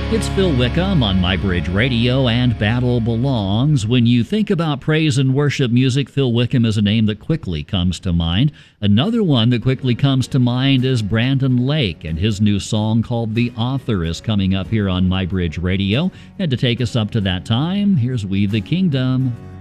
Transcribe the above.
It's Phil Wickham on MyBridge Radio, and Battle Belongs. When you think about praise and worship music, Phil Wickham is a name that quickly comes to mind. Another one that quickly comes to mind is Brandon Lake, and his new song called The Author is coming up here on MyBridge Radio. And to take us up to that time, here's We the Kingdom.